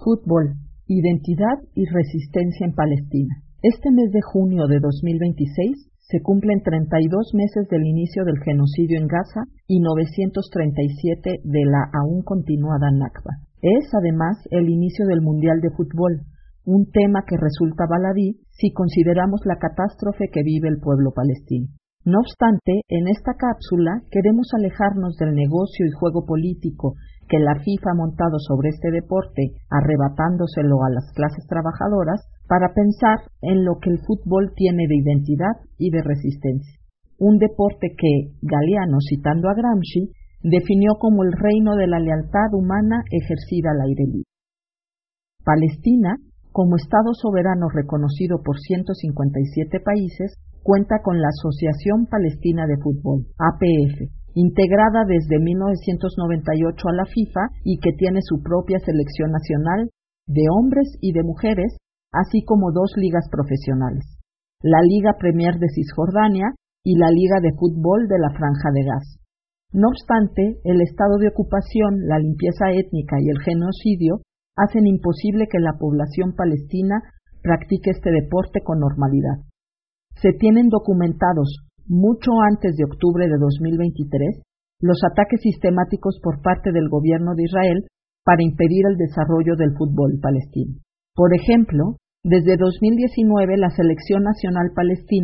Fútbol, identidad y resistencia en Palestina. Este mes de junio de 2026 se cumplen 32 meses del inicio del genocidio en Gaza y 937 de la aún continuada Nakba. Es, además, el inicio del Mundial de Fútbol, un tema que resulta baladí si consideramos la catástrofe que vive el pueblo palestino. No obstante, en esta cápsula queremos alejarnos del negocio y juego político que la FIFA ha montado sobre este deporte, arrebatándoselo a las clases trabajadoras, para pensar en lo que el fútbol tiene de identidad y de resistencia. Un deporte que Galeano, citando a Gramsci, definió como el reino de la lealtad humana ejercida al aire libre. Palestina, como Estado soberano reconocido por 157 países, cuenta con la Asociación Palestina de Fútbol, APF, integrada desde 1998 a la FIFA y que tiene su propia selección nacional de hombres y de mujeres, así como dos ligas profesionales, la Liga Premier de Cisjordania y la Liga de Fútbol de la Franja de Gaza. No obstante, el estado de ocupación, la limpieza étnica y el genocidio hacen imposible que la población palestina practique este deporte con normalidad. Se tienen documentados, mucho antes de octubre de 2023, los ataques sistemáticos por parte del gobierno de Israel para impedir el desarrollo del fútbol palestino. Por ejemplo, desde 2019 la Selección Nacional Palestina